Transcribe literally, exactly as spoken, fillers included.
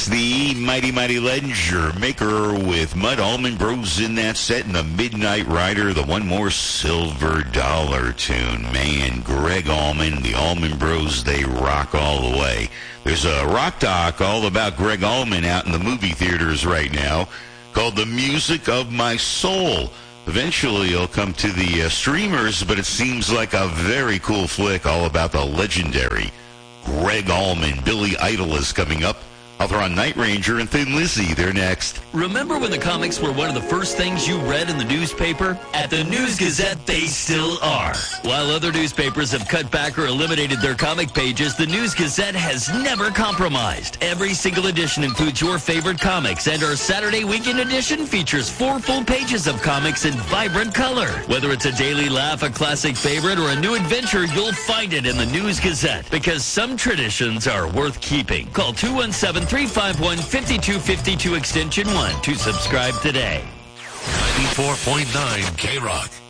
the Mighty Mighty Ledger Maker with Mud Allman Bros in that set, and the Midnight Rider, the One More Silver Dollar tune. Man, Greg Allman, the Allman Bros, they rock all the way. There's a rock doc all about Greg Allman out in the movie theaters right now called The Music of My Soul. Eventually it'll come to the uh, streamers, but it seems like a very cool flick all about the legendary Greg Allman. Billy Idol is coming up. Author on Night Ranger and Thin Lizzy. They're next. Remember when the comics were one of the first things you read in the newspaper? At the News Gazette, they still are. While other newspapers have cut back or eliminated their comic pages, the News Gazette has never compromised. Every single edition includes your favorite comics, and our Saturday weekend edition features four full pages of comics in vibrant color. Whether it's a daily laugh, a classic favorite, or a new adventure, you'll find it in the News Gazette, because some traditions are worth keeping. Call two one seven, three five one, five two five two extension one to subscribe today. ninety-four point nine K-Rock.